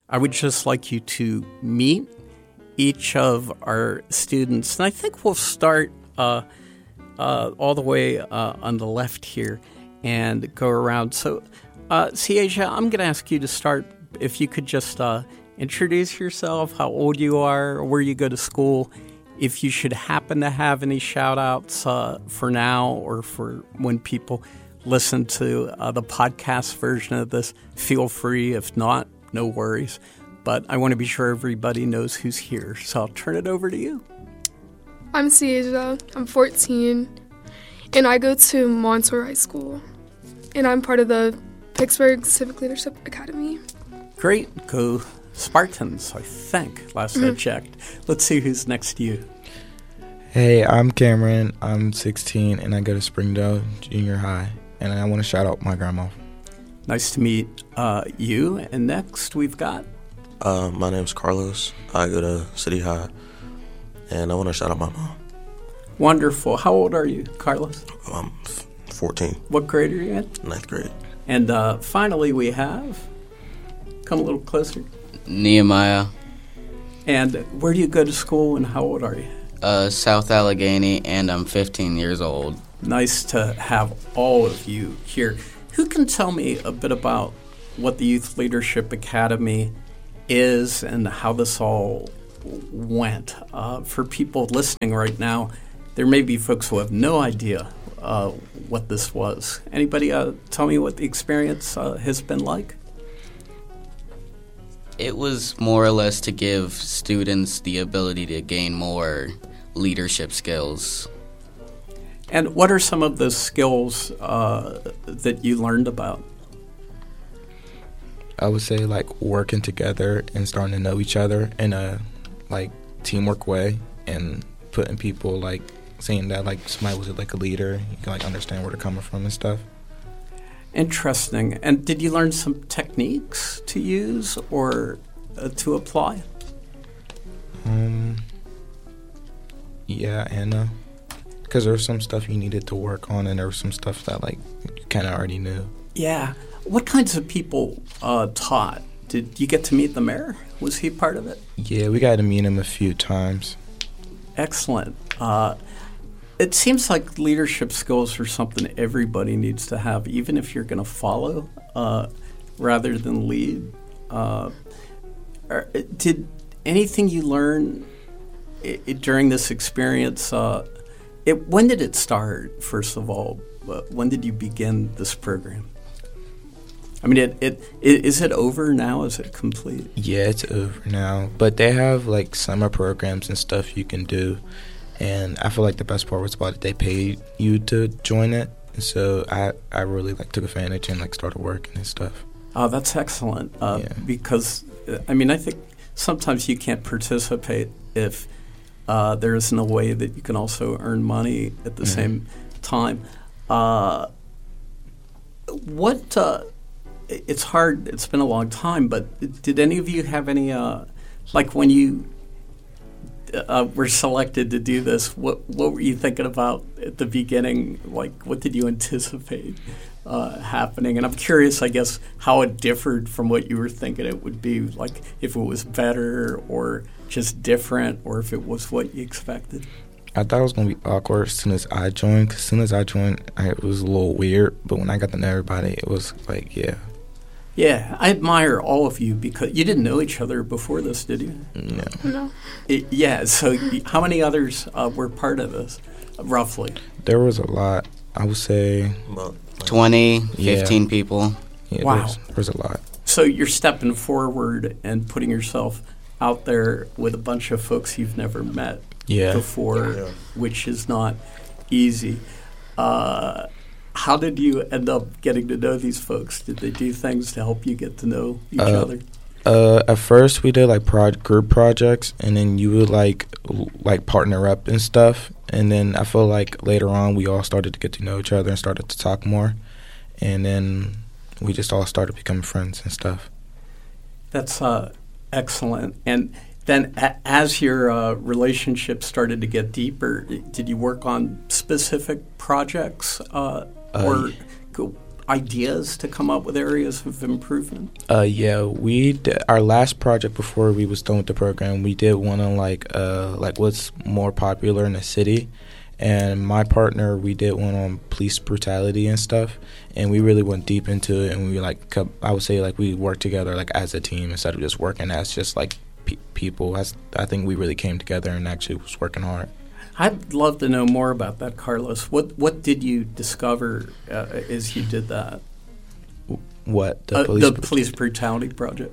I would just like you to meet each of our students. And I think we'll start all the way on the left here and go around. So, Sieja, I'm going to ask you to start. If you could just introduce yourself, how old you are, where you go to school, if you should happen to have any shout-outs for now or for when people listen to the podcast version of this, feel free. If not, no worries. But I want to be sure everybody knows who's here. So I'll turn it over to you. I'm Sieja. I'm 14, and I go to Montour High School. And I'm part of the Pittsburgh Civic Leadership Academy. Great. Go Spartans, I think, last I checked. Let's see who's next to you. Hey, I'm Cameron. I'm 16, and I go to Springdale Junior High. And I want to shout out my grandma. Nice to meet you. And next we've got... My name's Carlos. I go to City High. And I want to shout out my mom. Wonderful. How old are you, Carlos? I'm 14. What grade are you in? 9th grade. And finally we have... Come a little closer. Nehemiah. And where do you go to school and how old are you? South Allegheny, and I'm 15 years old. Nice to have all of you here. Who can tell me a bit about what the Youth Leadership Academy is and how this all went? For people listening right now, there may be folks who have no idea what this was. Anybody tell me what the experience has been like? It was more or less to give students the ability to gain more leadership skills. And what are some of the skills that you learned about? I would say like working together and starting to know each other in a like teamwork way, and putting people like saying that like somebody was like a leader, you can like understand where they're coming from and stuff. Interesting. And did you learn some techniques to use or to apply? Yeah, and because there was some stuff you needed to work on, and there was some stuff that like you kind of already knew. Yeah. What kinds of people taught? Did you get to meet the mayor? Was he part of it? Yeah, we got to meet him a few times. Excellent. It seems like leadership skills are something everybody needs to have, even if you're going to follow rather than lead. Did anything you learn during this experience, when did it start, first of all? When did you begin this program? I mean, is it over now? Is it complete? Yeah, it's over now. But they have, like, summer programs and stuff you can do. And I feel like the best part was about it. They paid you to join it. And so I really, like, took advantage and, like, started working and stuff. Oh, that's excellent. Yeah. Because, I mean, I think sometimes you can't participate if there isn't a way that you can also earn money at the same time. It's hard. It's been a long time, but did any of you have any, like when you were selected to do this, what were you thinking about at the beginning? Like, what did you anticipate happening? And I'm curious, I guess, how it differed from what you were thinking it would be, like if it was better or just different, or if it was what you expected. I thought it was going to be awkward as soon as I joined. Because as soon as I joined, it was a little weird. But when I got to know everybody, it was like, yeah. Yeah, I admire all of you because you didn't know each other before this, did you? No. Yeah, so how many others were part of this, roughly? There was a lot. I would say... About 20, 15 people. Yeah, Wow. There was a lot. So you're stepping forward and putting yourself out there with a bunch of folks you've never met before, which is not easy. How did you end up getting to know these folks? Did they do things to help you get to know each other? At first, we did like group projects, and then you would like partner up and stuff. And then I feel like later on, we all started to get to know each other and started to talk more. And then we just all started becoming friends and stuff. That's excellent. And then as your relationship started to get deeper, did you work on specific projects? Or ideas to come up with areas of improvement? Yeah, we did, our last project before we was done with the program, we did one on like what's more popular in the city, and my partner, we did one on police brutality and stuff, and we really went deep into it, and we like I would say like we worked together like as a team instead of just working as just like people. I think we really came together and actually was working hard. I'd love to know more about that, Carlos. What did you discover as you did that? What the police brutality project?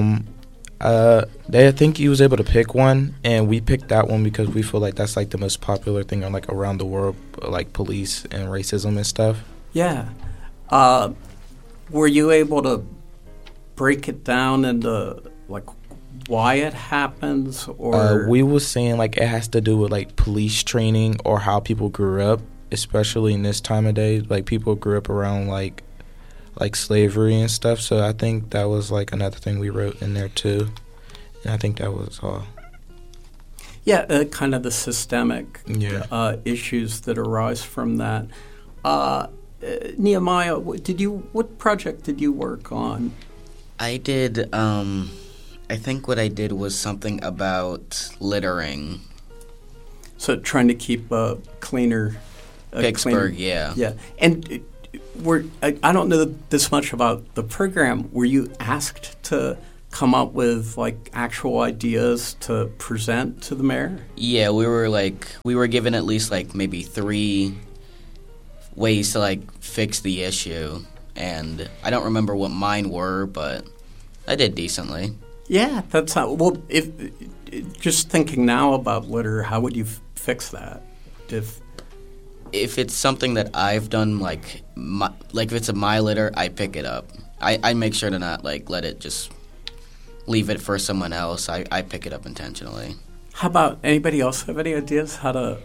I think he was able to pick one, and we picked that one because we feel like that's like the most popular thing on like around the world, like police and racism and stuff. Yeah. Were you able to break it down into like why it happens, or we was saying like it has to do with like police training or how people grew up, especially in this time of day. Like people grew up around like slavery and stuff. So I think that was like another thing we wrote in there too, and I think that was all. Yeah, kind of the systemic issues that arise from that. Nehemiah, what project did you work on? I did. I think what I did was something about littering. So trying to keep a cleaner Pittsburgh, cleaner, yeah. And I don't know this much about the program. Were you asked to come up with like actual ideas to present to the mayor? Yeah, we were given at least like maybe 3 ways to like fix the issue, and I don't remember what mine were, but I did decently. Yeah, that's how. Well, if just thinking now about litter, how would you fix that? If it's something that I've done, like if it's my litter, I pick it up. I make sure to not like let it just leave it for someone else. I pick it up intentionally. How about anybody else have any ideas how to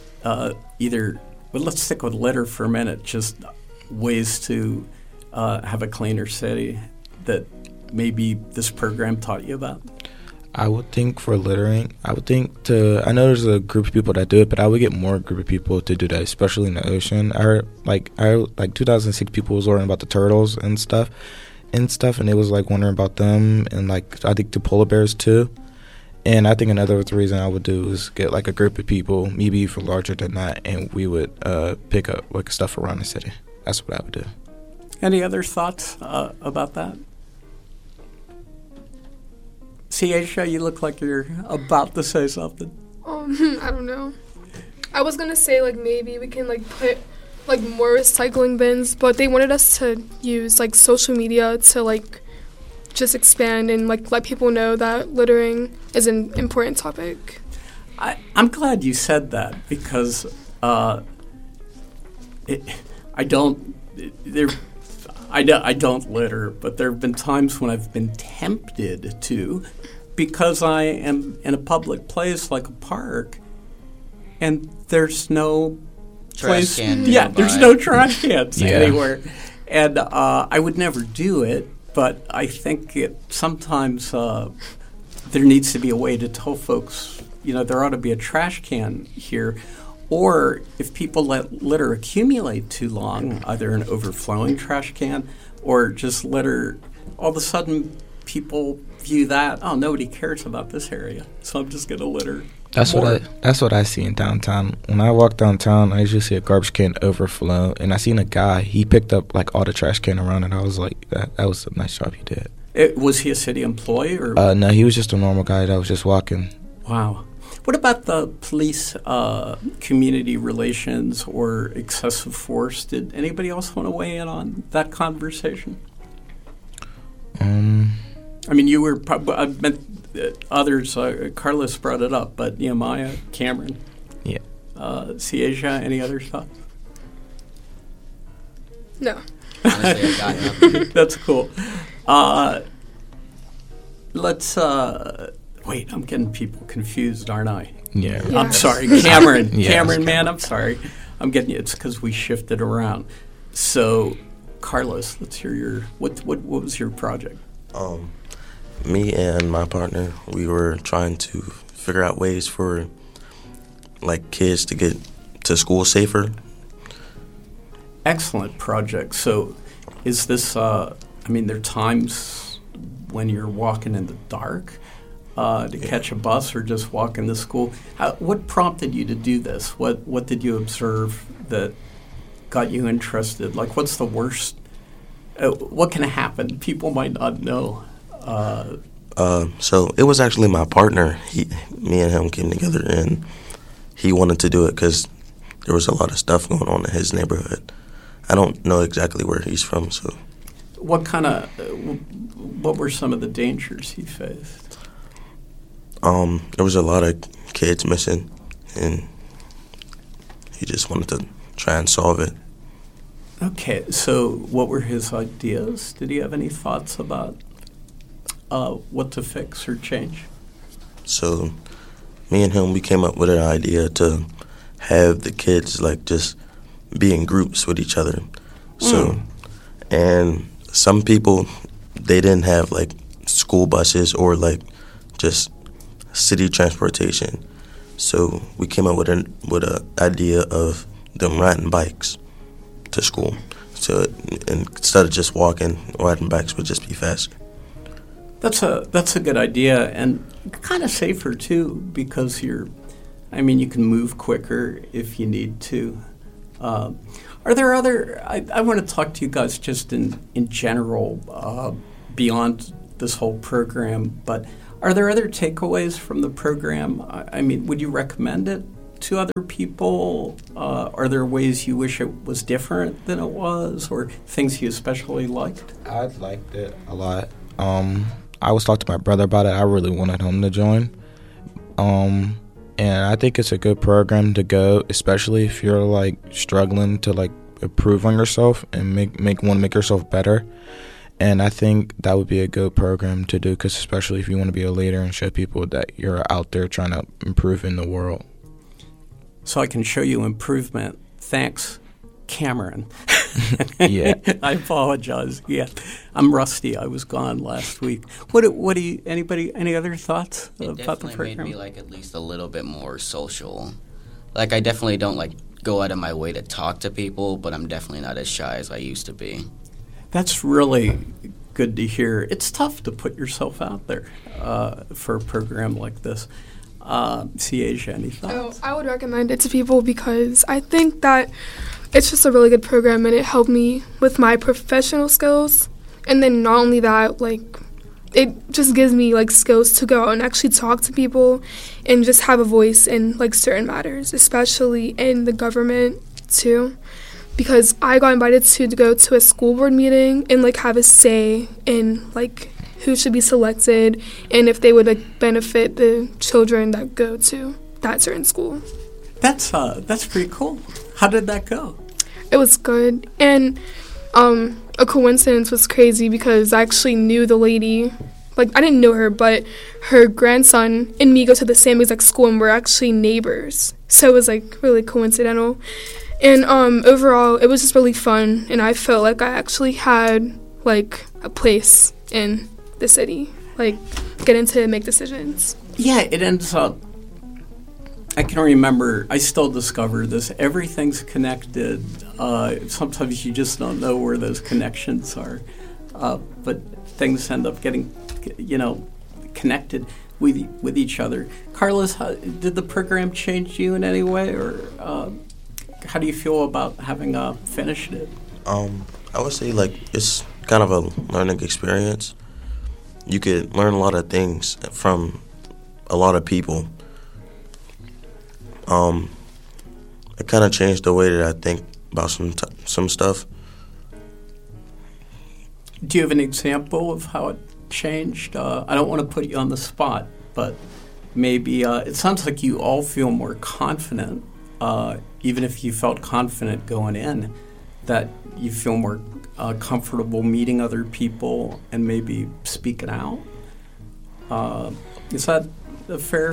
let's stick with litter for a minute. Just ways to have a cleaner city that maybe this program taught you about? I would think for littering, I know there's a group of people that do it, but I would get more group of people to do that, especially in the ocean. I heard 2006 people was learning about the turtles and stuff, and they was like wondering about them, and like I think the polar bears too. And I think another reason I would do is get like a group of people, maybe even larger than that, and we would pick up like stuff around the city. That's what I would do. Any other thoughts about that? Ciesha, you look like you're about to say something. I don't know. I was gonna say like maybe we can like put like more recycling bins, but they wanted us to use like social media to like just expand and like let people know that littering is an important topic. I'm glad you said that because I don't litter, but there have been times when I've been tempted to, because I am in a public place like a park, and there's no trash can. Yeah, there's no trash cans anywhere, and I would never do it. But I think sometimes there needs to be a way to tell folks, there ought to be a trash can here. Or if people let litter accumulate too long, either an overflowing trash can or just litter, all of a sudden people view that, nobody cares about this area, so I'm just going to litter. That's what I see in downtown. When I walk downtown, I usually see a garbage can overflow, and I seen a guy. He picked up like all the trash can around, and I was like, that was a nice job he did. Was he a city employee or? No, he was just a normal guy that was just walking. Wow. What about the police community relations or excessive force? Did anybody else want to weigh in on that conversation? I mean, you were I meant others. Carlos brought it up, but Nehemiah, Cameron, Ciesha, any other thoughts? No. Honestly, I got nothing. That's cool. Let's. Wait, I'm getting people confused, aren't I? Yeah. Yes. I'm sorry, Cameron. Yes. Cameron, man, I'm sorry. I'm getting you. It's because we shifted around. So, Carlos, let's hear your. What was your project? Me and my partner, we were trying to figure out ways for like kids to get to school safer. Excellent project. So Is this? I mean, there are times when you're walking in the dark to catch a bus or just walk into school. What prompted you to do this? What did you observe that got you interested? Like, what's the worst? What can happen? People might not know. So it was actually my partner. Me and him came together, and he wanted to do it because there was a lot of stuff going on in his neighborhood. I don't know exactly where he's from, so. What were some of the dangers he faced? There was a lot of kids missing, and he just wanted to try and solve it. Okay, so what were his ideas? Did he have any thoughts about what to fix or change? So me and him, we came up with an idea to have the kids like just be in groups with each other. So, and some people, they didn't have like school buses or like just city transportation. So we came up with an idea of them riding bikes to school. So instead of just walking, riding bikes would just be faster. That's a good idea, and kind of safer too, because you can move quicker if you need to. Are there other? I want to talk to you guys just in general beyond this whole program. But are there other takeaways from the program? I mean, would you recommend it to other people? Are there ways you wish it was different than it was, or things you especially liked? I liked it a lot. I was talking to my brother about it. I really wanted him to join. And I think it's a good program to go, especially if you're like struggling to like improve on yourself and want to make yourself better. And I think that would be a good program to do, because especially if you want to be a leader and show people that you're out there trying to improve in the world. So I can show you improvement. Thanks, Cameron. Yeah. I apologize. Yeah, I'm rusty. I was gone last week. What do you? Any other thoughts about the program? It definitely made me like at least a little bit more social. Like, I definitely don't like go out of my way to talk to people, but I'm definitely not as shy as I used to be. That's really good to hear. It's tough to put yourself out there for a program like this. Asia, any thoughts? I would recommend it to people because I think that it's just a really good program, and it helped me with my professional skills. And then not only that, like, it just gives me like skills to go out and actually talk to people and just have a voice in like certain matters, especially in the government too. Because I got invited to go to a school board meeting and like have a say in like who should be selected and if they would like benefit the children that go to that certain school. That's pretty cool. How did that go? It was good, and a coincidence was crazy because I actually knew the lady. Like, I didn't know her, but her grandson and me go to the same exact school, and we're actually neighbors. So it was like really coincidental. And overall, it was just really fun, and I felt like I actually had like a place in the city, like getting to make decisions. Yeah, it ends up. I can remember, I still discover this. Everything's connected. Sometimes you just don't know where those connections are. But things end up getting, connected with each other. Carlos, did the program change you in any way? Or how do you feel about having finished it? I would say, like, it's kind of a learning experience. You could learn a lot of things from a lot of people. It kind of changed the way that I think about some stuff. Do you have an example of how it changed? I don't want to put you on the spot, but maybe it sounds like you all feel more confident, even if you felt confident going in, that you feel more comfortable meeting other people and maybe speaking out. Is that a fair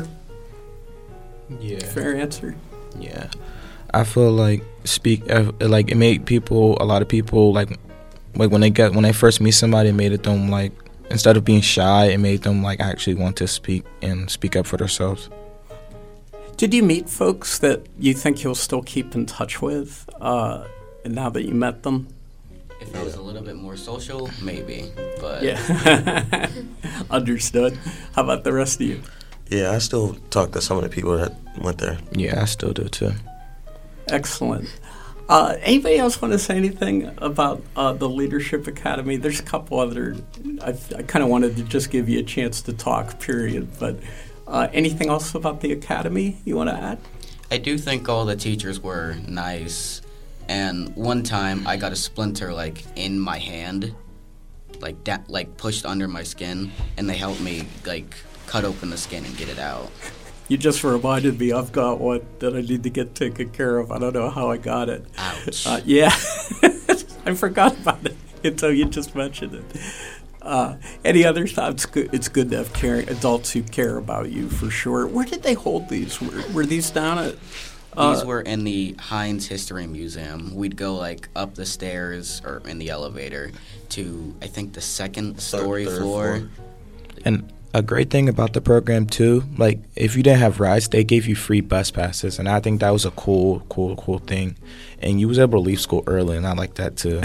answer? Yeah, I feel like it made a lot of people like when they first meet somebody, it made them like, instead of being shy, it made them like actually want to speak up for themselves. Did you meet folks that you think you'll still keep in touch with now that you met them? If I was a little bit more social, maybe. But Yeah. Understood. How about the rest of you? Yeah, I still talk to some of the people that went there. Yeah, I still do too. Excellent. Anybody else want to say anything about the Leadership Academy? There's a couple other. I kind of wanted to just give you a chance to talk, period. But anything else about the Academy you want to add? I do think all the teachers were nice. And one time I got a splinter like in my hand, like pushed under my skin, and they helped me like cut open the skin and get it out. You just reminded me I've got one that I need to get taken care of. I don't know how I got it. Ouch. Yeah. I forgot about it until you just mentioned it. Any other thoughts? It's good to have adults who care about you, for sure. Where did they hold these? Were these down at... These were in the Heinz History Museum. We'd go like up the stairs or in the elevator to, I think, the second story Third floor. And a great thing about the program too, like if you didn't have rides, they gave you free bus passes, and I think that was a cool thing. And you was able to leave school early, and I like that too.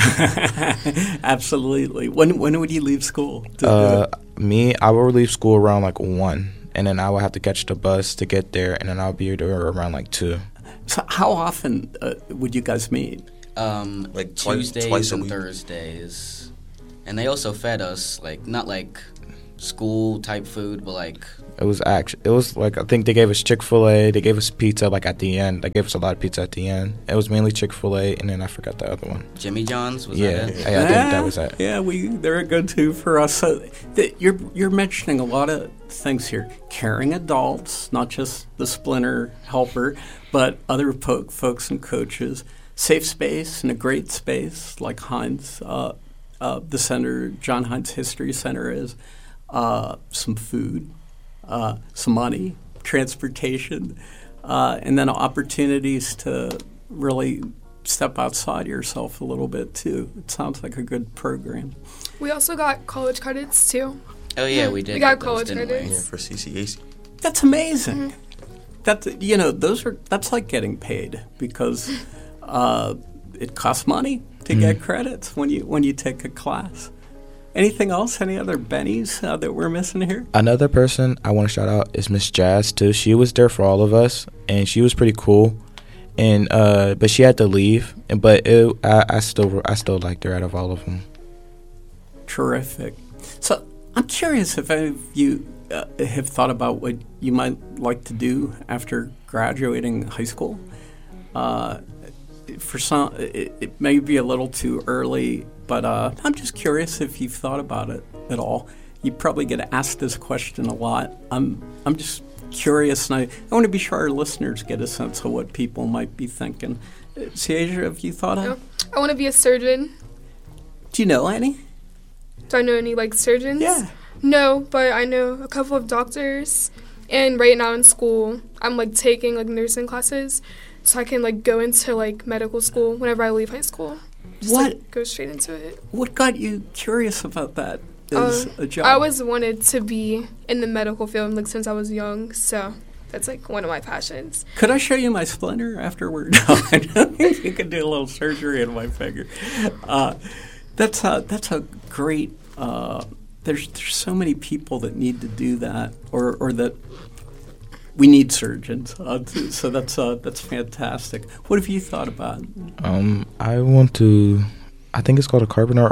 Absolutely. When would you leave school? Me, I would leave school around like 1, and then I would have to catch the bus to get there, and then I'll be there around like 2. So how often would you guys meet? Like Tuesdays twice a and week. Thursdays. And they also fed us, like, not like school type food, but like... It was like, I think they gave us Chick-fil-A, they gave us pizza like at the end. They gave us a lot of pizza at the end. It was mainly Chick-fil-A, and then I forgot the other one. Jimmy John's, was Yeah, that it? I think that was it. Yeah, they're a go-to for us. So you're mentioning a lot of things here. Caring adults, not just the splinter helper, but other folks and coaches. Safe space and a great space like Heinz, the center, John Heinz History Center is. Some food, some money, transportation, and then opportunities to really step outside yourself a little bit too. It sounds like a good program. We also got college credits too. Oh, yeah, we did. We got get those, college didn't credits. Yeah, for CCAC. That's amazing. That's that's like getting paid because it costs money to get credits when you take a class. Anything else? Any other bennies that we're missing here? Another person I want to shout out is Miss Jazz too. She was there for all of us, and she was pretty cool. And but she had to leave. But I still liked her out of all of them. Terrific. So I'm curious if any of you have thought about what you might like to do after graduating high school. For some, it may be a little too early, but I'm just curious if you've thought about it at all. You probably get asked this question a lot. I'm just curious, and I want to be sure our listeners get a sense of what people might be thinking. Ciasia, have you thought of? I want to be a surgeon. Do you know any? Do I know any like surgeons? Yeah. No, but I know a couple of doctors. And right now in school, I'm like taking like nursing classes, so I can like go into like medical school whenever I leave high school. Just What? like, go straight into it. What got you curious about that as a job? I always wanted to be in the medical field like since I was young, so that's like one of my passions. Could I show you my splinter afterward? No, I don't think you could do a little surgery on my finger. That's a great. There's so many people that need to do that, or that we need surgeons. So that's fantastic. What have you thought about? I want to. I think it's called a carpenter,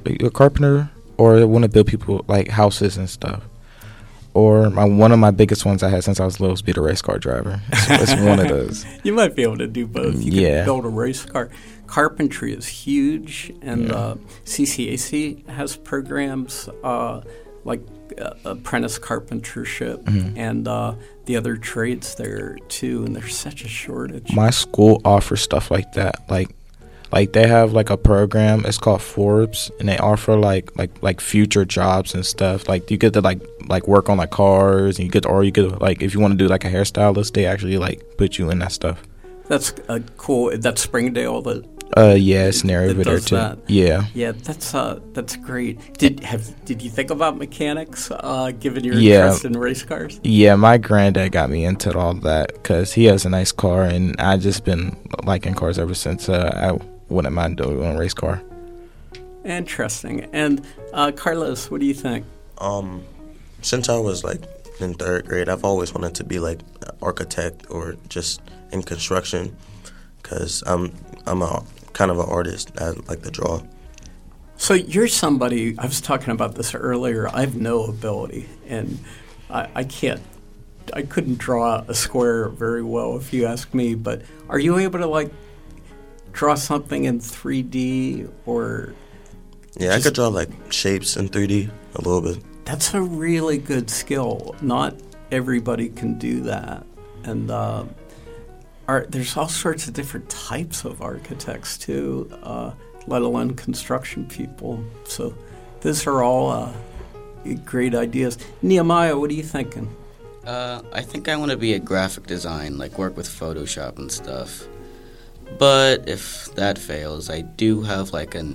or I want to build people like houses and stuff. Or one of my biggest ones I had since I was little was be a race car driver. It's one of those. You might be able to do both. You Yeah. can build a race car. Carpentry is huge, and CCAC has programs like apprentice carpentership and the other trades there too. And there's such a shortage. My school offers stuff like that. Like they have like a program. It's called Forbes, and they offer like future jobs and stuff. Like you get to like work on like cars, and you could like if you want to do like a hairstylist, they actually like put you in that stuff. That's cool. That's Springdale. Yeah, it's near over there does too. that. Yeah. Yeah, that's great. Did you think about mechanics given your Yeah. interest in race cars? Yeah, my granddad got me into all that because he has a nice car, and I just been liking cars ever since. I wouldn't mind doing a race car. Interesting. And Carlos, what do you think? Since I was like in third grade, I've always wanted to be like an architect or just in construction, because I'm a kind of an artist. I like to draw. So you're somebody, I was talking about this earlier, I have no ability, and I couldn't draw a square very well if you ask me, but are you able to like draw something in 3D or? Yeah, I could draw like shapes in 3D a little bit. That's a really good skill. Not everybody can do that. And there's all sorts of different types of architects too, let alone construction people. So these are all great ideas. Nehemiah, what are you thinking? I think I want to be a graphic design, like work with Photoshop and stuff. But if that fails, I do have like I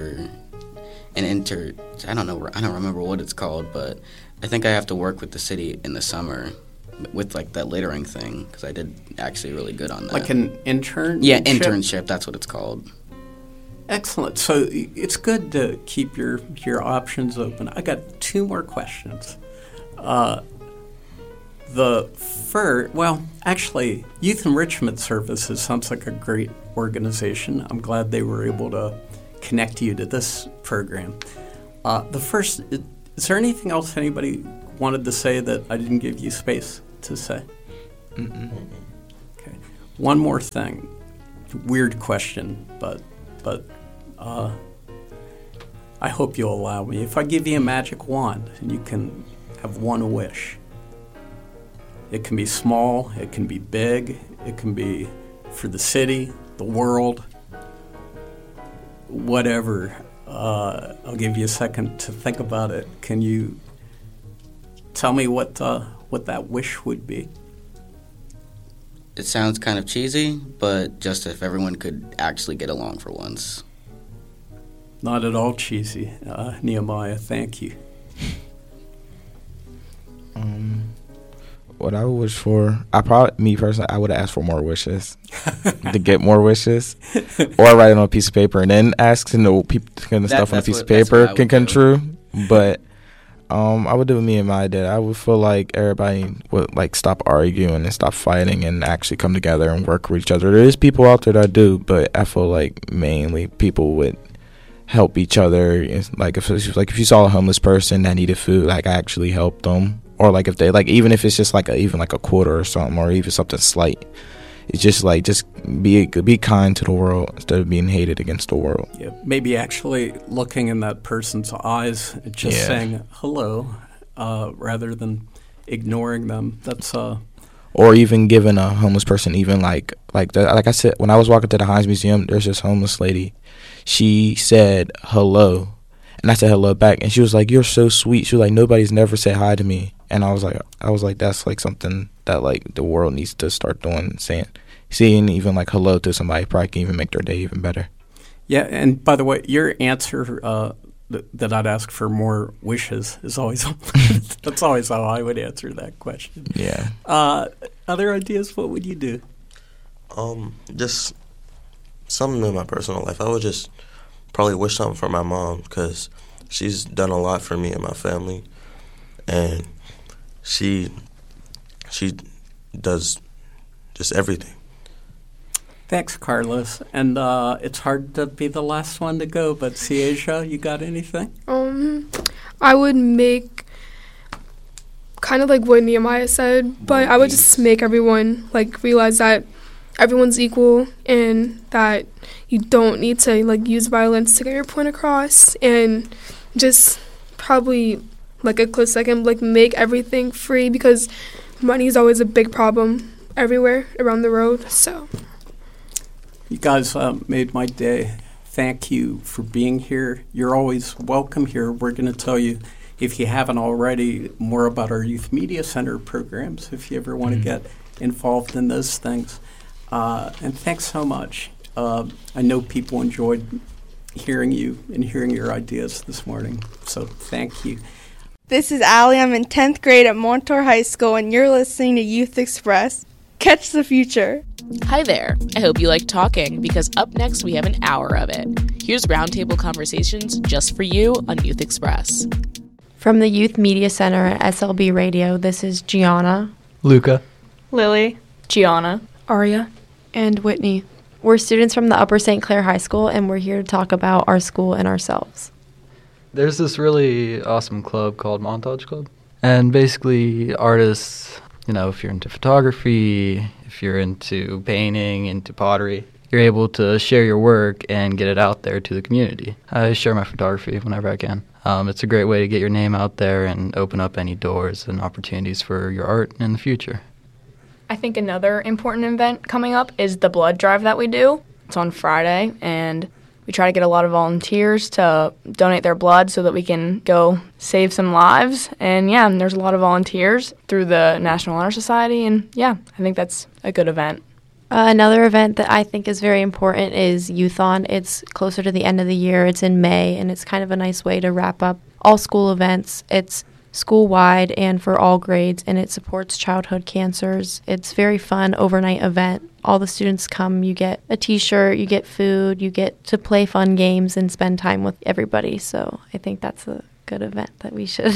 don't remember what it's called, but I think I have to work with the city in the summer with like that littering thing, because I did actually really good on that. Like an intern? Yeah, internship, that's what it's called. Excellent. So it's good to keep your options open. I got 2 more questions. Actually, Youth Enrichment Services sounds like a great organization. I'm glad they were able to connect you to this program. The first, is there anything else anybody wanted to say that I didn't give you space to say? Mm-mm. Okay. One more thing. Weird question, but I hope you'll allow me. If I give you a magic wand and you can have one wish, it can be small, it can be big, it can be for the city, the world, whatever. I'll give you a second to think about it. Can you tell me what that wish would be? It sounds kind of cheesy, but just if everyone could actually get along for once. Not at all cheesy. Nehemiah, thank you. What I would wish for, I would have asked for more wishes, to get more wishes, or write it on a piece of paper and then ask to know stuff on a piece of paper can come true. But I would do what me and Maya did. I would feel like everybody would like stop arguing and stop fighting and actually come together and work with each other. There is people out there that do, but I feel like mainly people would help each other. Like if you saw a homeless person that needed food, like I actually helped them. Or like if they like, even if it's just like even like a quarter or something, or even something slight, it's just like be kind to the world instead of being hated against the world. Yeah, maybe actually looking in that person's eyes, and just saying hello, rather than ignoring them. That's Or even giving a homeless person even like I said, when I was walking to the Heinz Museum, there's this homeless lady. She said hello, and I said hello back, and she was like, "You're so sweet." She was like, "Nobody's never said hi to me." And I was like, that's like something that like the world needs to start doing, seeing even like hello to somebody probably can even make their day even better. Yeah, and by the way, your answer that I'd ask for more wishes is always that's always how I would answer that question. Yeah. Other ideas? What would you do? Just something in my personal life. I would just probably wish something for my mom, because she's done a lot for me and my family, and she does just everything. Thanks, Carlos. And it's hard to be the last one to go, but Ciasia, you got anything? I would make kind of like what Nehemiah said, but I would just make everyone like realize that everyone's equal and that you don't need to like use violence to get your point across, and just probably like a close second, like make everything free, because money is always a big problem everywhere around the road. So you guys made my day. Thank you for being here. You're always welcome here. We're going to tell you, if you haven't already, more about our Youth Media Center programs if you ever want to get involved in those things. And thanks so much. I know people enjoyed hearing you and hearing your ideas this morning, so thank you. This is Allie. I'm in 10th grade at Montour High School, and you're listening to Youth Express. Catch the future. Hi there. I hope you like talking, because up next we have an hour of it. Here's roundtable conversations just for you on Youth Express. From the Youth Media Center at SLB Radio, this is Gianna, Luca, Lily, Gianna, Aria, and Whitney. We're students from the Upper St. Clair High School, and we're here to talk about our school and ourselves. There's this really awesome club called Montage Club. And basically, artists, if you're into photography, if you're into painting, into pottery, you're able to share your work and get it out there to the community. I share my photography whenever I can. It's a great way to get your name out there and open up any doors and opportunities for your art in the future. I think another important event coming up is the blood drive that we do. It's on Friday, and we try to get a lot of volunteers to donate their blood so that we can go save some lives. And there's a lot of volunteers through the National Honor Society, and I think that's a good event. Another event that I think is very important is Youthon. It's closer to the end of the year. It's in May, and it's kind of a nice way to wrap up all school events. It's school-wide and for all grades, and it supports childhood cancers. It's a very fun overnight event. All the students come, you get a t-shirt, you get food, you get to play fun games and spend time with everybody. So I think that's a good event that we should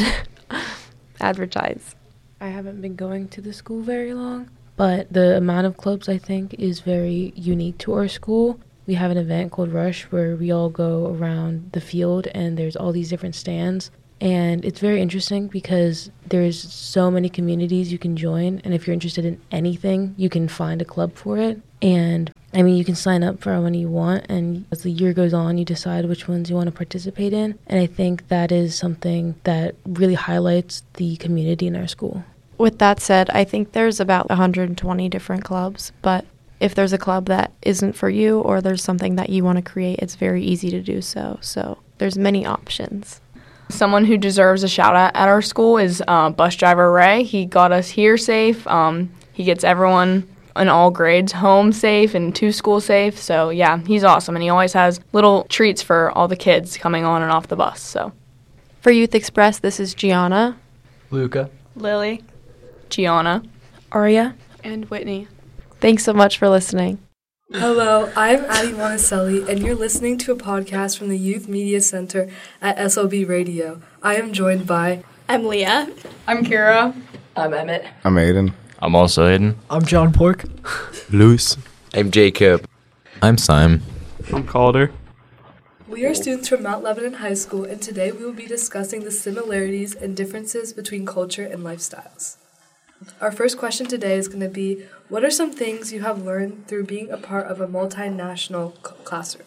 advertise. I haven't been going to the school very long, but the amount of clubs I think is very unique to our school. We have an event called Rush where we all go around the field and there's all these different stands. And it's very interesting because there's so many communities you can join. And if you're interested in anything, you can find a club for it. And you can sign up for how many you want. And as the year goes on, you decide which ones you want to participate in. And I think that is something that really highlights the community in our school. With that said, I think there's about 120 different clubs. But if there's a club that isn't for you or there's something that you want to create, it's very easy to do so. So there's many options. Someone who deserves a shout-out at our school is bus driver Ray. He got us here safe. He gets everyone in all grades home safe and to school safe. So, he's awesome. And he always has little treats for all the kids coming on and off the bus. So, for Youth Express, this is Gianna, Luca, Lily, Gianna, Aria, and Whitney. Thanks so much for listening. Hello, I'm Addie Monticelli, and you're listening to a podcast from the Youth Media Center at SLB Radio. I am joined by... I'm Leah. I'm Kira. I'm Emmett. I'm Aiden. I'm also Aiden. I'm John Pork. Luis. I'm Jacob. I'm Simon. I'm Calder. We are students from Mount Lebanon High School, and today we will be discussing the similarities and differences between culture and lifestyles. Our first question today is going to be, what are some things you have learned through being a part of a multinational classroom?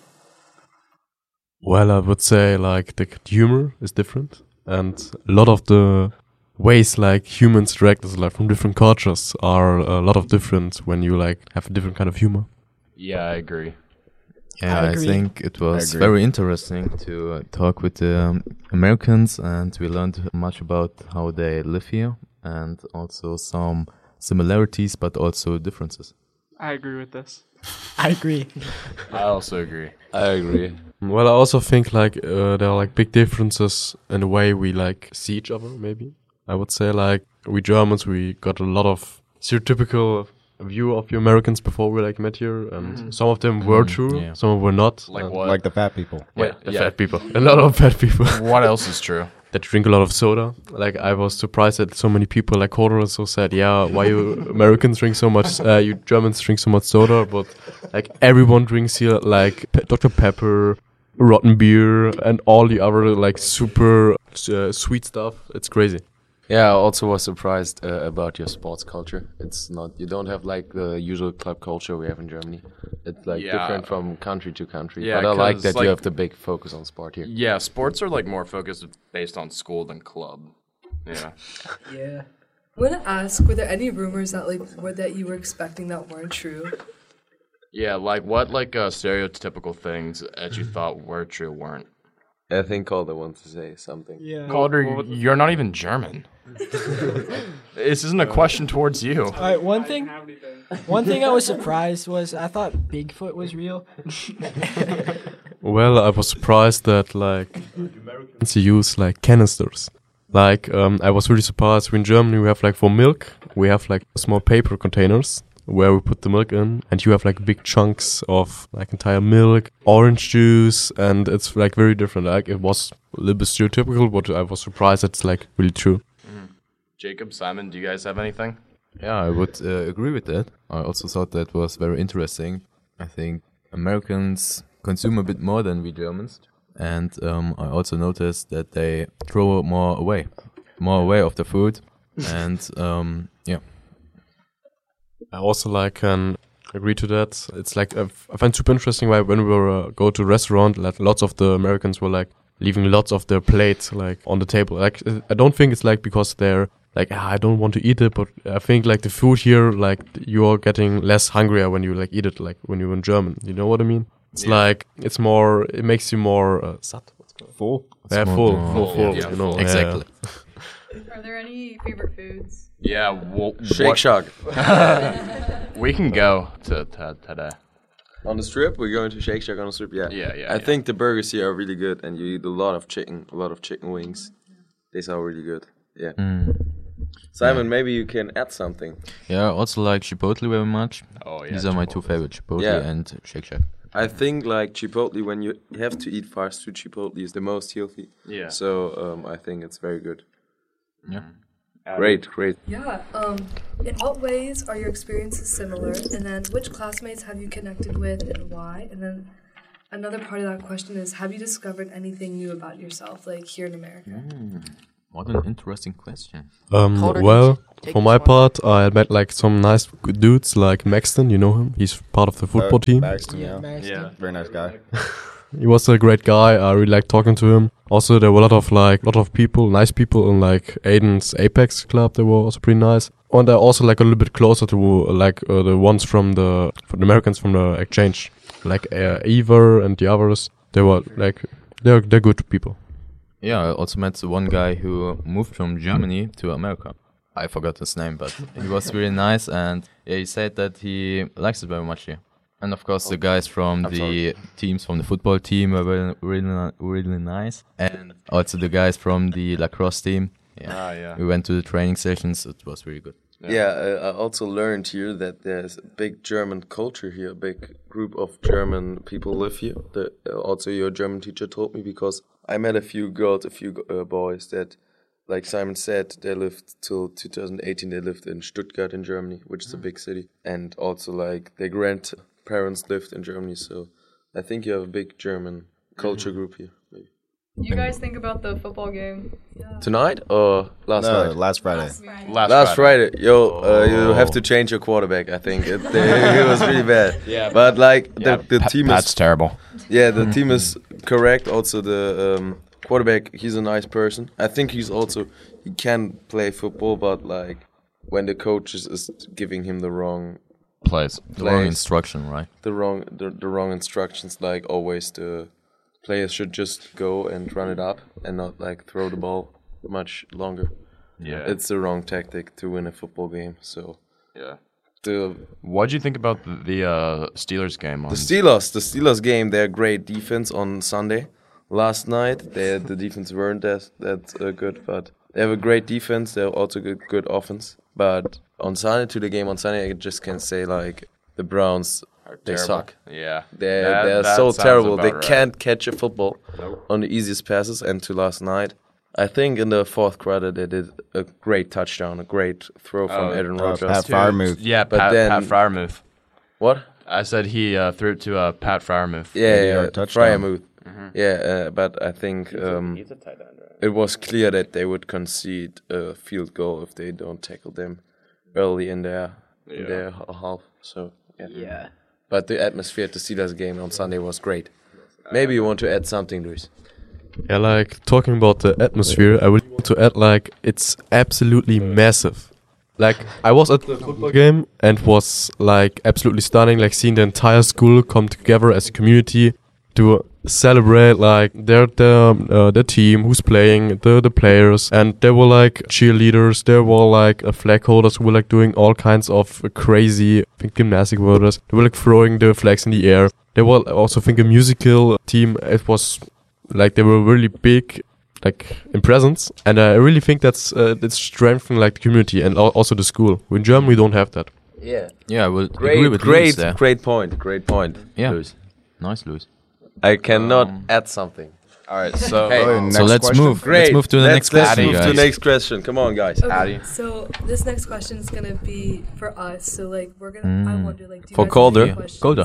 Well, I would say the humor is different, and a lot of the ways humans interact from different cultures are a lot of different when you have a different kind of humor. Yeah, I agree. Yeah, I think it was very interesting to talk with the Americans, and we learned much about how they live here. And also some similarities, but also differences. I agree with this. I agree. I also agree. I agree. Well, I also think there are big differences in the way we see each other. Maybe I would say we Germans, we got a lot of stereotypical view of you Americans before we met here, and some of them were true, some were not. Like what? Like the fat people. Yeah, the fat people. A lot of fat people. What else is true? That drink a lot of soda. I was surprised that so many people Corder and so said, why you Americans drink so much, you Germans drink so much soda, but everyone drinks here Dr. Pepper, rotten beer, and all the other super sweet stuff. It's crazy. Yeah, I also was surprised about your sports culture. It's not, you don't have the usual club culture we have in Germany. It's different from country to country. Yeah, but I like that you have the big focus on sport here. Yeah, sports are more focused based on school than club. Yeah. Yeah. I want to ask, were there any rumors that you were expecting that weren't true? Yeah, what stereotypical things that you thought were true weren't? I think Calder wants to say something. Yeah. Calder, you're not even German. This isn't a question towards you. All right, one thing I was surprised was I thought Bigfoot was real. Well, I was surprised that Americans use canisters. I was really surprised. In Germany, we have for milk, we have small paper containers, where we put the milk in, and you have like big chunks of like entire milk, orange juice, and it's like very different. Like it was a little bit stereotypical, but I was surprised it's like really true. Jacob, Simon, do you guys have anything? Yeah, I would agree with that. I also thought that was very interesting. I think Americans consume a bit more than we Germans. And I also noticed that they throw more away of the food. And yeah. I also like can agree to that. It's like I find super interesting why when we were go to a restaurant, like lots of the Americans were like leaving lots of their plates like on the table. Like I don't think it's like because they're like I don't want to eat it, but I think like the food here, like you're getting less hungrier when you like eat it, like when you're in German. You know what I mean? It's like it's more. It makes you more satt. Full. Yeah, full. Yeah, you know, exactly. Are there any favorite foods? Yeah, well, Shake Shack. We can go to today. On the strip, we're going to Shake Shack on the strip. Yeah. I think the burgers here are really good, and you eat a lot of chicken wings. These are really good. Yeah. Simon, maybe you can add something. Yeah, I also like Chipotle very much. Oh yeah. These are my two favorites, Chipotle and Shake Shack. I think like Chipotle, when you have to eat fast food, Chipotle is the most healthy. Yeah. So I think it's very good. Yeah. Great. Yeah. In what ways are your experiences similar? And then which classmates have you connected with and why? And then another part of that question is, have you discovered anything new about yourself, like here in America? What an interesting question. Well, for my part, I met like some nice good dudes like Maxton. You know him? He's part of the football team. Maxton, yeah. Very nice guy. He was a great guy. I really liked talking to him. Also, there were a lot of people, nice people in like Aiden's Apex club. They were also pretty nice. And they're also like a little bit closer to like the ones from the Americans from the exchange, like Ever and the others. They were like they're good people. Yeah, I also met one guy who moved from Germany to America. I forgot his name, but he was really nice, and yeah, he said that he likes it very much here. And of course, the guys from the teams from the football team were really nice, and also the guys from the lacrosse team. Yeah, we went to the training sessions. It was really good. Yeah, I also learned here that there's a big German culture here. A big group of German people live here. Also, your German teacher told me, because I met a few girls, a few boys that, like Simon said, they lived till 2018. They lived in Stuttgart in Germany, which is a big city, and also like their grandparents lived in Germany. So I think you have a big German culture group here. Maybe. You guys think about the football game? Tonight or last night? Last Friday. Last Friday. Yo, you have to change your quarterback. I think it was really bad. Yeah, but like the team that's terrible. Yeah, the team is correct. Also, the quarterback, he's a nice person. I think he can play football, but like when the coach is giving him the wrong plays, the wrong instruction, right? The wrong instructions. Like always, the players should just go and run it up and not like throw the ball much longer. Yeah, it's the wrong tactic to win a football game. So yeah. What did you think about the Steelers game? The Steelers game. They're great defense on Sunday. Last night, the defense weren't that good, but they have a great defense. They have also good offense. But on Sunday, I just can say like the Browns. They suck. Yeah, they're so terrible. They can't catch a football on the easiest passes. And to last night, I think in the fourth quarter they did a great touchdown, a great throw from Aaron Rodgers. Pat Freiermuth. Yeah, Pat Freiermuth. What? I said he threw it to Pat Freiermuth. Yeah, Freiermuth. Mm-hmm. Yeah, but I think he's a tight end, right? It was clear that they would concede a field goal if they don't tackle them early in their half. So yeah. But the atmosphere at the Steelers game on Sunday was great. Maybe you want to add something, Luis? Yeah, like talking about the atmosphere, I would want to add like it's absolutely massive. Like I was at the football game and was like absolutely stunning, like seeing the entire school come together as a community to celebrate like their team who's playing, the players, and there were like cheerleaders, there were like flag holders who were like doing all kinds of crazy, I think, gymnastic worders. They were like throwing the flags in the air. There were also, I think, a musical team. It was like they were really big, like in presence, and I really think that's strengthening like the community and also the school. In Germany, we don't have that. Yeah. Yeah, I will agree with Luis there. Great point. Yeah. Luis. Nice, Luis. I cannot add something. All right, so so let's move. Great. Let's move to the next question, Let's move to guys. the next question. Come on, guys. Okay, so this next question is gonna be for us. So like we're gonna. I wonder like. Do you For guys Calder. have any questions Calder.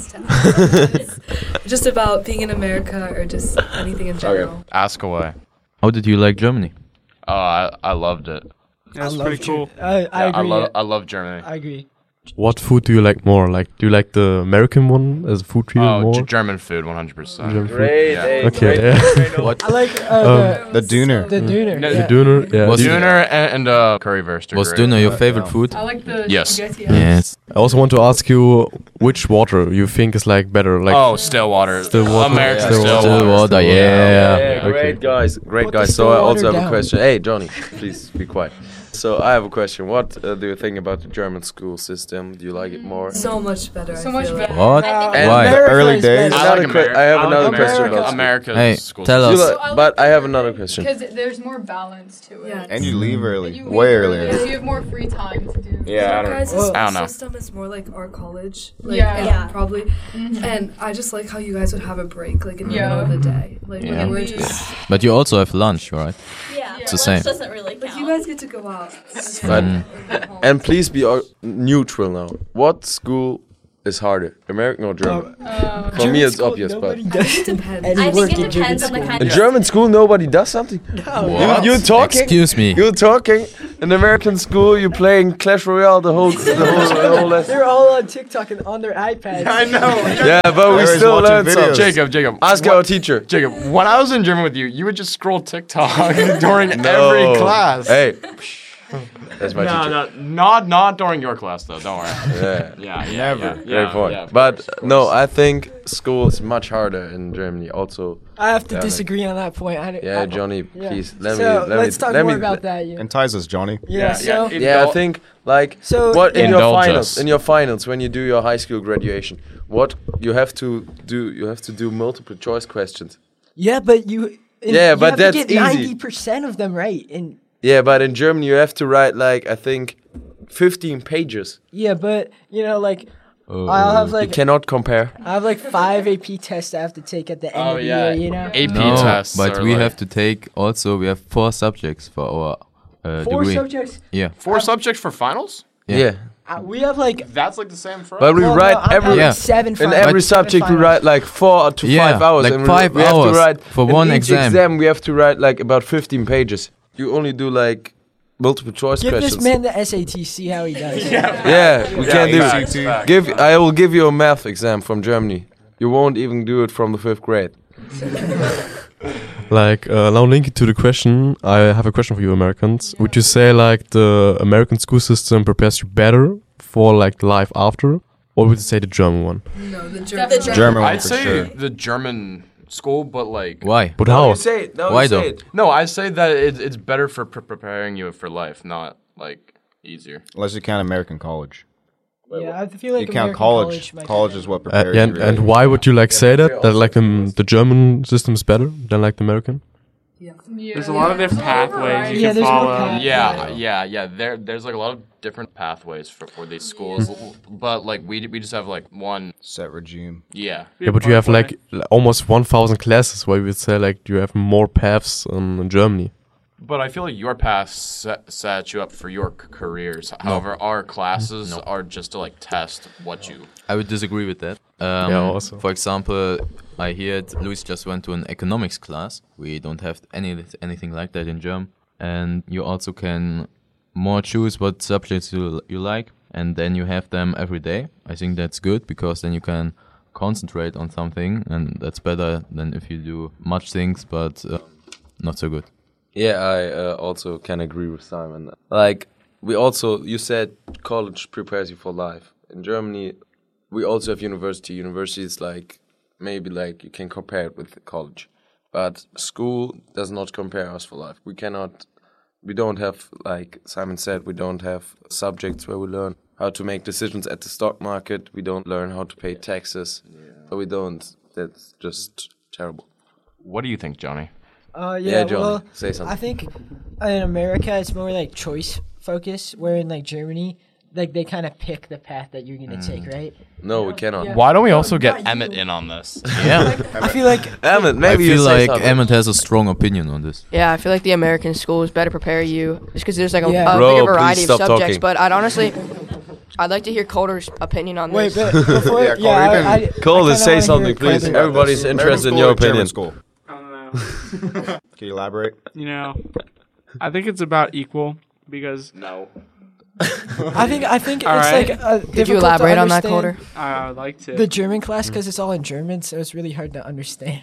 to ask? Just about being in America or just anything in general. Ask away. How did you like Germany? Oh, I loved it. That's I pretty love cool. I agree. I love Germany. I agree. What food do you like more? Like, do you like the American one as a food trio Oh, more? German food, 100%. German food? Great. Yeah. Hey, Okay, great, yeah. great What? I like The Döner. the Döner. No, The Yeah. Döner, yeah. Was- Döner and currywurst are Was great. Döner your favorite food? I like the Yes. spaghetti. Yes. I also want to ask you which water you think is like better. Like, Oh, still water. Still water. American Still still water. water. Water, yeah. Okay. Great guys. Put the So I still also water have a down. question. Hey, Johnny, please be quiet. So I have a question. What do you think about the German school system? Do you like it more? So much better. So I much feel better. What? And Why? America Early is days. better. I have another question about America's Hey, school tell system. us. You like- but I have another question. Because there's more balance to it. Yeah. And you leave early. You Way leave earlier. So you have more free time to do. Yeah, I don't Guys, know. the I don't know. system is more like our college. Like, Yeah. and Yeah. probably. And I just like how you guys would have a break, like in the middle of the day. Like Yeah. when we're just. But you also have lunch, right? Yeah, It's the same. doesn't really count. Like you guys get to go out. But, and please be neutral now. What school is harder, American or German? For me, it's obvious, but I think it depends. I think it depends on the kind in of German school, nobody does something. What? You're talking. Excuse me. You're talking. In American school, you're playing Clash Royale the whole lesson. They're all on TikTok and on their iPads. I know. Yeah, but we Everyone's still watching learn something. videos. Jacob. Ask what- our teacher. Jacob, when I was in German with you, you would just scroll TikTok during every class. Hey, that's my teacher. Not during your class though. Don't worry. Yeah. Never. Great point. But no, I think school is much harder in Germany. Also. I have to Yeah, disagree on that point. Yeah, Johnny, Yeah. please Let's talk more about that. Yeah. Entice us, Johnny. Yeah, I think like So- what in your Indulge finals, us. in your finals when you do your high school graduation, what you have to do multiple choice questions. Yeah, but you. Yeah, you but have that's to get easy. 90% of them right, and Yeah, but in Germany you have to write like I think 15 pages. yeah, but you know, like I'll have You like cannot compare. I have like 5 AP tests I have to take at the end of the year. You know, AP No, tests. but are we like have to take also. We have 4 subjects for our 4 degree. subjects. Yeah. 4 subjects for finals. Yeah. We have like. That's like the same for. But we Well, write no, I'm every having Yeah. 7 in finals, every 7 subject we finals. write like 4 to 5 hours. like and 5 we have hours to write for in one each exam. We have to write like about 15 pages. You only do like multiple choice Give questions. this man the SAT, see how he does. Yeah, we can't do facts, it. facts. I will give you a math exam from Germany. You won't even do it from the 5th grade. Like, now linking to the question, I have a question for you Americans. Would you say like the American school system prepares you better for like life after? Or would you say the German one? No, the German one I'd for say sure. the German school, but like. Why? But how? Why though? No, I say that it's better for preparing you for life, not like easier. Unless you count American college. Yeah, I feel like You count American college. might be College better. is what prepares Yeah, you. really. and why would you like say that? That like the German system is better than like the American? There's a lot of different pathways you Yeah, can there's more follow. pathways. Yeah. There's like a lot of different pathways for these schools, but like we just have like one. Set regime. Yeah. Yeah, but you have like almost 1,000 classes. Why you would say like you have more paths in Germany? But I feel like your path set you up for your careers. However, our classes are just to like test what you. I would disagree with that. Yeah, also. For example, I heard Luis just went to an economics class. We don't have anything like that in German. And you also can more choose what subjects you like, and then you have them every day. I think that's good because then you can concentrate on something, and that's better than if you do much things but not so good. Yeah, I also can agree with Simon. Like, you said college prepares you for life. In Germany, we also have university. University is like, maybe like you can compare it with college. But school does not compare us for life. We don't have, like Simon said, we don't have subjects where we learn how to make decisions at the stock market. We don't learn how to pay taxes. That's just terrible. What do you think, Johnny? Yeah, Johnny, well, say something. I think in America it's more like choice focus, where in like Germany like they kind of pick the path that you're gonna take, right? No, we cannot. Yeah. Why don't we also No, get not Emmett you. in on this? Yeah. I feel like Emmett, I maybe you feel say like something. Emmett has a strong opinion on this. Yeah, I feel like the American schools better prepare you just because there's like a, Yeah. a Bro, bigger please variety of stop subjects. talking. But I'd like to hear Calder's opinion on wait, this. but before Yeah, Calder, you can- Calder, kinda say wanna something, hear please. Calder. Everybody's interested in your opinion. School. I don't know. Can you elaborate? You know, I think it's about equal because No. I think it's All right. like Could you difficult to elaborate on that, understand Calder? I would like to. the German class because it's all in German, so it's really hard to understand.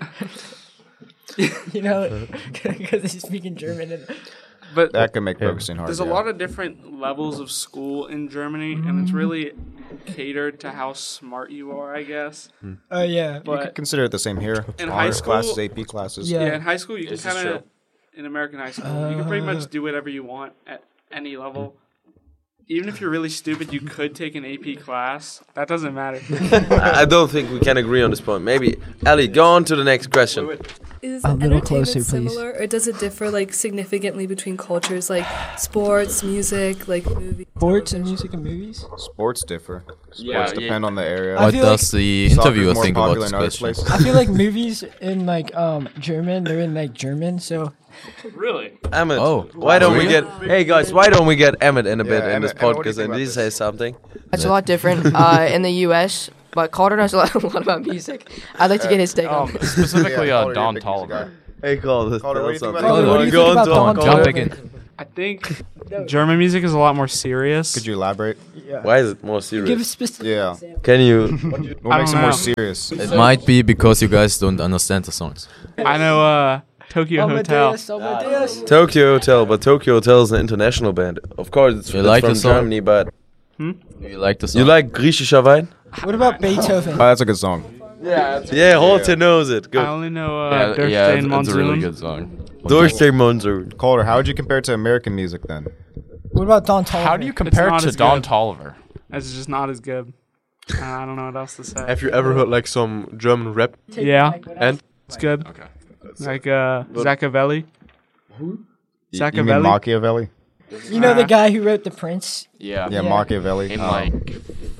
You know, because they speak in German. And But That can make focusing hard. there's a lot of different levels of school in Germany, and it's really catered to how smart you are, I guess. oh yeah, You could But consider it the same here. in high Honors school- classes, AP classes. Yeah. yeah, in high school you can This is kind of, true. in American high school, you can pretty much do whatever you want at any level. Even if you're really stupid, you could take an AP class. That doesn't matter. I don't think we can agree on this point. Maybe, Ali, go on to the next question. Is A little entertainment closer, please. similar, or does it differ like significantly between cultures, like sports, music, like movies? sports and music and movies. Sports differ. Sports Yeah, depend on the area. I What feel does the Soccer's interviewer more think about popular this in other question? places. I feel like movies in like German, they're in like German, so Really? Emmett, Oh, why don't we really? get? Hey guys, why don't we get Emmett in a bit Yeah, in this Emmett, what do you podcast think and about he this? says something? That's a lot different in the U.S., but Calder knows a lot about music. I'd like to get his take on it. Specifically, Yeah, Calder, Don you're a big music guy. Tolliver. Hey, Calder, Calder, what do you think about Calder, what do you Go think on, about talk, Don Calder. Jump again. I think German music is a lot more serious. Could you elaborate? Why is it more give a serious? specific. Yeah. Can you? What I makes it don't more know. serious? It might be because you guys don't understand the songs. I know Tokyo Hotel. Amadeus. Tokyo Hotel, but Tokyo Hotel is an international band. Of course, it's, You it's like from the song? Germany, but Do you like the song? you like griechischer Wein? What about Beethoven? Oh, that's a good song. Yeah, Holte knows it. I Good. only know Yeah, Durch den it's a really Monsun. good song. Durch den Monsun. Calder, how would you compare it to American music then? What about Don Toliver? How do you compare it not to as Don good. Tolliver? It's just not as good. I don't know what else to say. Have you ever heard like some German rap? Yeah, And it's good. Okay. Like Zaccavelli. You mean Zaccavelli? Machiavelli? You know the guy who wrote The Prince? Yeah. Yeah, Machiavelli. In like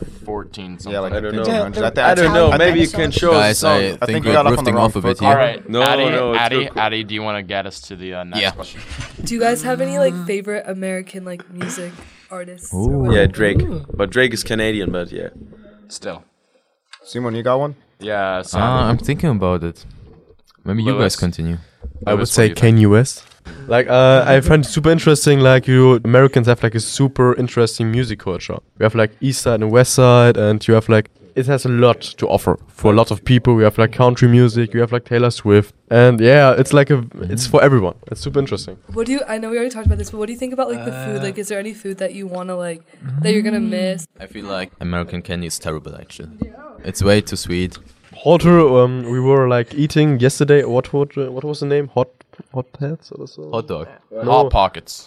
14 something. yeah, like I don't know. 1500s. I don't know. Italian Maybe you Renaissance. can show us a Guys, song. I think think we we're got off on the drifting wrong off a foot, bit Calder. here. All right, No, Addy, no, it's Addy, good. Addy, do you want to get us to the next Yeah. question? Do you guys have any like favorite American like music artists? or Ooh. whatever? Yeah, Drake. But Drake is Canadian, but yeah. Still. Simon, you got one? Yeah, I'm thinking about it. Maybe you Lewis. guys continue. I would Lewis, say what do you think? Kanye West. Like, I find it super interesting. Like, you Americans have like a super interesting music culture. We have like East Side and West Side, and you have like it has a lot to offer for a lot of people. We have like country music. We have like Taylor Swift, and yeah, it's like it's for everyone. It's super interesting. What do you? I know we already talked about this, but what do you think about like the food? Like, is there any food that you want to like that you're gonna miss? I feel like American candy is terrible actually. It's way too sweet. Halter, we were like eating yesterday. What was the name? Hot Pets or so? Hot dog. Hot Pockets.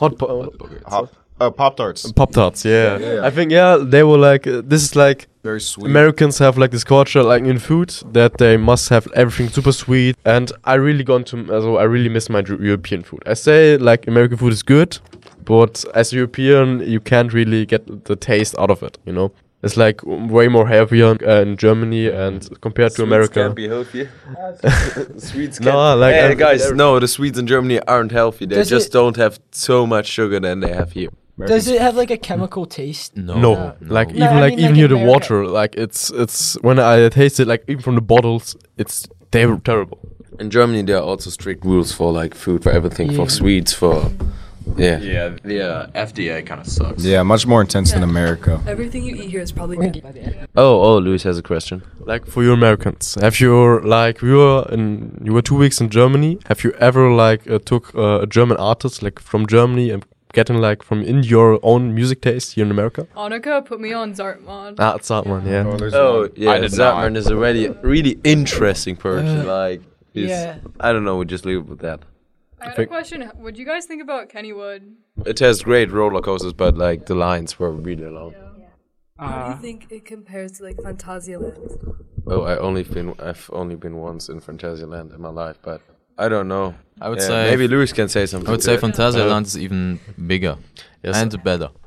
Pop Tarts. Pop Tarts, yeah. Yeah. I think they were like this is like very sweet. Americans have like this culture like in food that they must have everything super sweet, and I really I really miss my European food. I say like American food is good, but as a European you can't really get the taste out of it. You know, it's like way more heavier in Germany and compared to America. Can't be healthy. Swedes can't. No, like hey guys, no, the Swedes in Germany aren't healthy. They Does just it- don't have so much sugar than they have here. Does it have like a chemical taste? No, like No, even I like mean, even like here the America. water, like it's when I taste it, like even from the bottles, they're terrible. In Germany, there are also strict rules for like food, for everything, Yeah. for sweets, for yeah. Yeah, the FDA kind of sucks. Yeah, much more intense than America. Everything you eat here is probably good. Oh, Luis has a question. Like for you Americans, have you like you were 2 weeks in Germany? Have you ever like took a German artist like from Germany and getting like from in your own music taste here in America? Annika put me on Zartman. It's that one, yeah. Oh, yeah, I did not. Zartman is a really interesting person. Like, he's, yeah. I don't know, we just leave it with that. I had a question. What'd you guys think about Kennywood? It has great roller coasters, but like the lines were really long. How do you think it compares to like Phantasialand? Oh, I've only been once in Phantasialand in my life, but I don't know. I would Yeah, say maybe Luis can say something. I would say to it. Phantasialand is even bigger Yes. and better.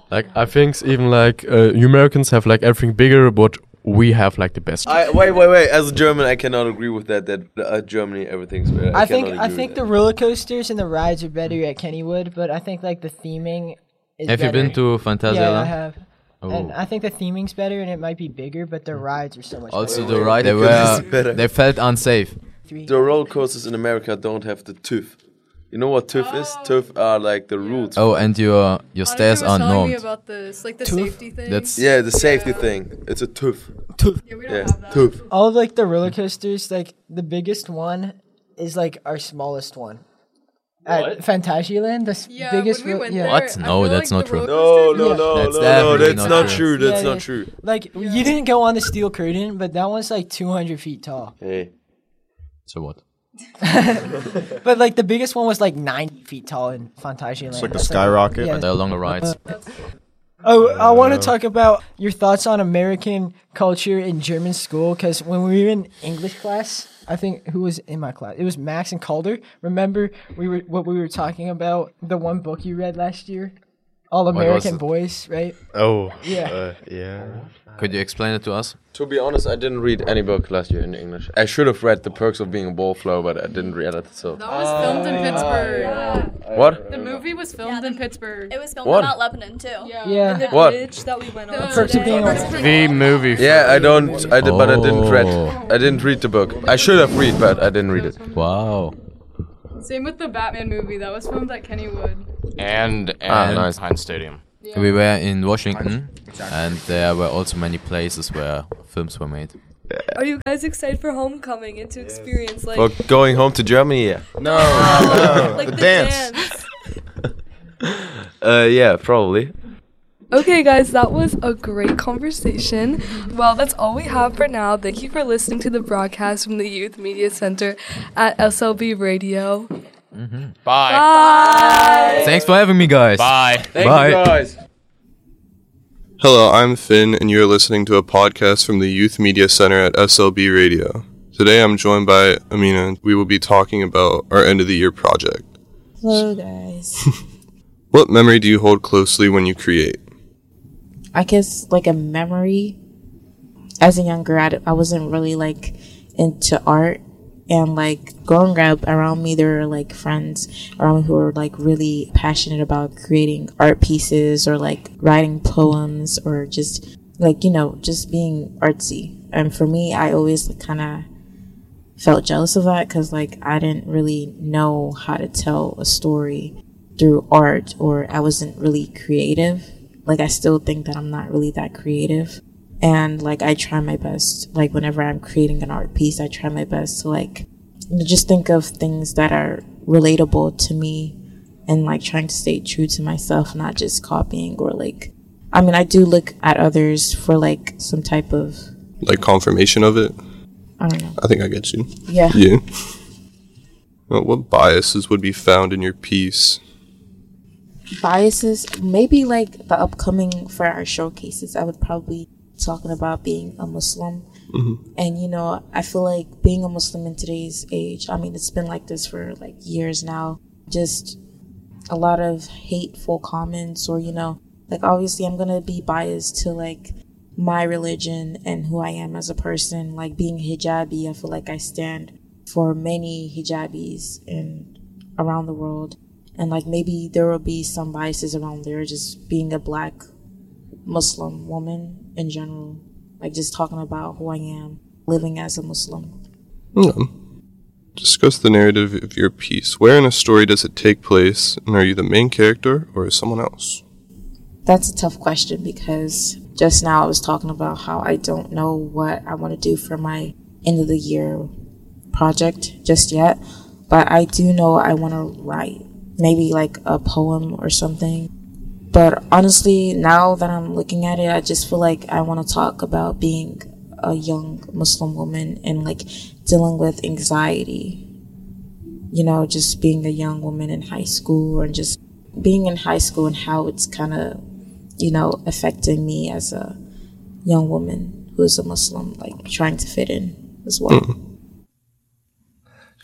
Like I think even like you Americans have like everything bigger, but we have like the best. Wait. As a German, I cannot agree with that. That Germany, everything's better. I think the roller coasters and the rides are better at Kennywood, but I think like the theming is Have better. you been to Phantasialand? Yeah, I have. Oh. And I think the theming's better, and it might be bigger, but the rides are so much Also, better. the ride they felt unsafe. The roller coasters in America don't have the TÜV. You know what TÜV is? TÜV are like the rules. Oh, and your stairs are telling me normed. about this, like the safety thing. The safety thing. It's a TÜV. Yeah, we don't have that. TÜV. All of like the roller coasters, like the biggest one is like our smallest one. At Phantasialand, the biggest. What? No, that's not true. That's not true. That's not true. Like you didn't go on the steel curtain, but that one's like 200 feet tall. Hey. So what? But like the biggest one was like 90 feet tall in Phantasialand. It's like the skyrocket. But they're longer rides. I want to talk about your thoughts on American culture in German school, because when we were in English class, I think who was in my class? It was Max and Calder. Remember we were talking about the one book you read last year, All American Boys, right? Oh, yeah. Yeah. Could you explain it to us? To be honest, I didn't read any book last year in English. I should have read The Perks of Being a Wallflower, but I didn't read it. So That was filmed in Pittsburgh. What? The movie was filmed in Pittsburgh. It was filmed What? in Mount Lebanon too. Yeah. And the What? bridge that we went on. Perks of Being a The movie. Yeah, I didn't read the book. I should have read, but I didn't read it. Wow. Same with the Batman movie. That was filmed at Kennywood. And nice. Heinz Stadium. Yeah. We were in Washington, and there were also many places where films were made. Are you guys excited for homecoming and to experience like For going home to Germany, yeah. No, like the the dance. Yeah, probably. Okay, guys, that was a great conversation. Well, that's all we have for now. Thank you for listening to the broadcast from the Youth Media Center at SLB Radio. Bye. Bye. Thanks for having me, guys. Bye. Bye. you guys. Hello, I'm Finn, and you're listening to a podcast from the Youth Media Center at SLB Radio. Today I'm joined by Amina, and we will be talking about our end of the year project. Hello, guys. What memory do you hold closely when you create? I guess like a memory. As a young girl, I wasn't really like into art, and like growing up around me, there were like friends around me who were like really passionate about creating art pieces or like writing poems or just like, you know, just being artsy. And for me, I always kind of felt jealous of that because like I didn't really know how to tell a story through art, or I wasn't really creative. Like I still think that I'm not really that creative. And like I try my best, like whenever I'm creating an art piece, I try my best to like just think of things that are relatable to me and like trying to stay true to myself, not just copying or like, I mean, I do look at others for like some type of Like confirmation of it? I don't know. I think I get you. Yeah. Yeah. Well, what biases would be found in your piece? Biases, maybe like the upcoming for our showcases, I would probably talking about being a Muslim. And you know, I feel like being a Muslim in today's age, I mean, it's been like this for like years now, just a lot of hateful comments, or you know, like obviously I'm gonna be biased to like my religion and who I am as a person. Like being hijabi, I feel like I stand for many hijabis in around the world, and like maybe there will be some biases around there, just being a Black Muslim woman in general, like just talking about who I am living as a Muslim. Discuss the narrative of your piece. Where in a story does it take place, and are you the main character or is someone else? That's a tough question, because just now I was talking about how I don't know what I want to do for my end of the year project just yet, but I do know I want to write maybe like a poem or something. But honestly, now that I'm looking at it, I just feel like I want to talk about being a young Muslim woman and like dealing with anxiety. You know, just being a young woman in high school, or just being in high school and how it's kind of, you know, affecting me as a young woman who is a Muslim, like trying to fit in as well.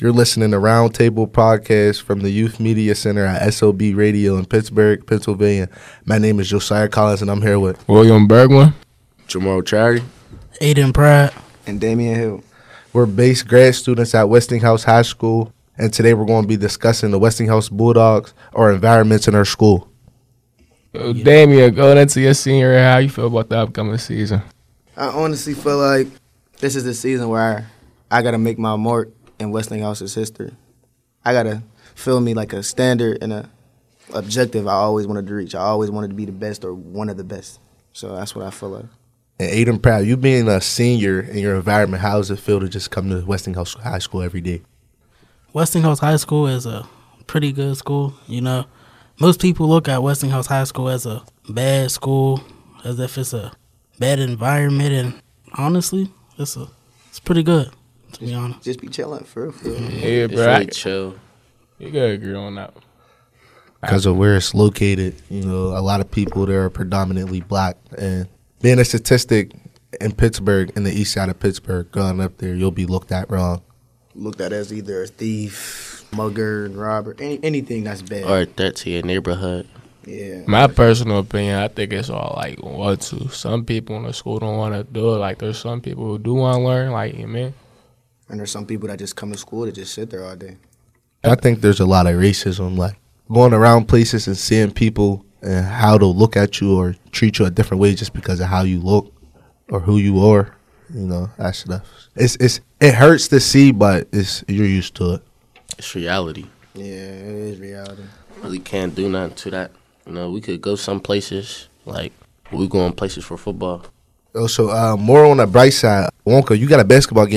You're listening to Roundtable Podcast from the Youth Media Center at SLB Radio in Pittsburgh, Pennsylvania. My name is Josiah Collins, and I'm here with William Bergman, Jamal Charity, Aiden Pratt, and Damian Hill. We're base grad students at Westinghouse High School, and today we're going to be discussing the Westinghouse Bulldogs, or environments in our school. Damian, going into your senior year, how you feel about the upcoming season? I honestly feel like this is the season where I got to make my mark in Westinghouse's history. I got to feel me like a standard and a objective I always wanted to reach. I always wanted to be the best or one of the best. So that's what I feel like. And Aiden Pratt, you being a senior in your environment, how does it feel to just come to Westinghouse High School every day? Westinghouse High School is a pretty good school. You know, most people look at Westinghouse High School as a bad school, as if it's a bad environment, and honestly, it's pretty good, to be honest. Just be chilling, for real. Yeah, bro. It's really chill. You gotta agree on that. Because of where it's located, you know, a lot of people there are predominantly black. And being a statistic in Pittsburgh, in the east side of Pittsburgh, going up there, you'll be looked at wrong. Looked at as either a thief, mugger, robber, anything that's bad. Or a threat to your neighborhood. Yeah. My personal opinion, I think it's all like want to. Some people in the school don't want to do it. Like there's some people who do want to learn. Like man. And there's some people that just come to school to just sit there all day. I think there's a lot of racism, like going around places and seeing people and how they'll look at you or treat you a different way just because of how you look or who you are. You know, that stuff. It hurts to see, but you're used to it. It's reality. Yeah, it is reality. Really can't do nothing to that. You know, we could go some places, like we going places for football. Also, more on the bright side, Wonka, you got a basketball game